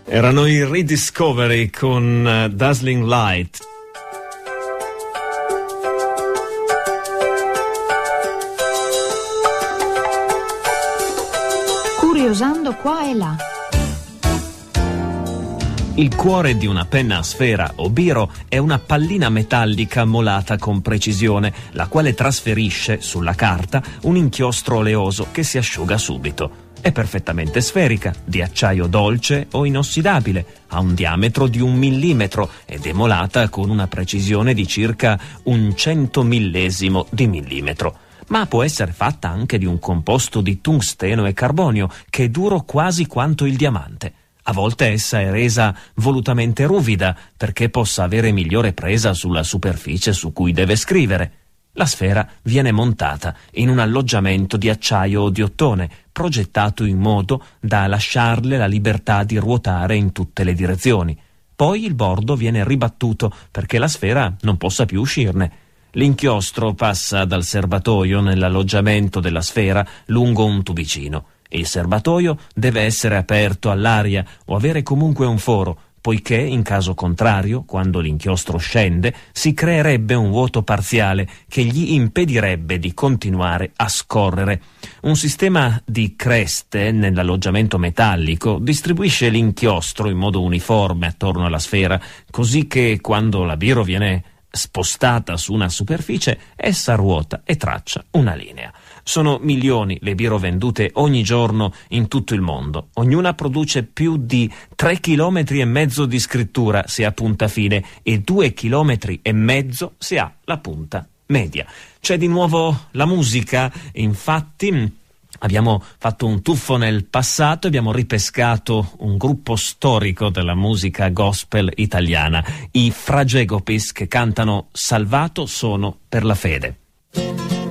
Erano i Rediscovery con Dazzling Light. Curiosando qua e là. Il cuore di una penna a sfera o biro è una pallina metallica molata con precisione, la quale trasferisce sulla carta un inchiostro oleoso che si asciuga subito. È perfettamente sferica, di acciaio dolce o inossidabile, ha un diametro di 1 millimetro ed è molata con una precisione di circa 100 millesimo di millimetro. Ma può essere fatta anche di un composto di tungsteno e carbonio che è duro quasi quanto il diamante. A volte essa è resa volutamente ruvida perché possa avere migliore presa sulla superficie su cui deve scrivere. La sfera viene montata in un alloggiamento di acciaio o di ottone, progettato in modo da lasciarle la libertà di ruotare in tutte le direzioni. Poi il bordo viene ribattuto perché la sfera non possa più uscirne. L'inchiostro passa dal serbatoio nell'alloggiamento della sfera lungo un tubicino. Il serbatoio deve essere aperto all'aria o avere comunque un foro, poiché in caso contrario, quando l'inchiostro scende, si creerebbe un vuoto parziale che gli impedirebbe di continuare a scorrere. Un sistema di creste nell'alloggiamento metallico distribuisce l'inchiostro in modo uniforme attorno alla sfera, così che quando la biro viene spostata su una superficie, essa ruota e traccia una linea. Sono milioni le biro vendute ogni giorno in tutto il mondo. Ognuna produce più di 3,5 km di scrittura se ha punta fine e 2,5 km se ha la punta media. C'è di nuovo la musica, infatti. Abbiamo fatto un tuffo nel passato e abbiamo ripescato un gruppo storico della musica gospel italiana, i Fragegopis, che cantano Salvato sono per la fede.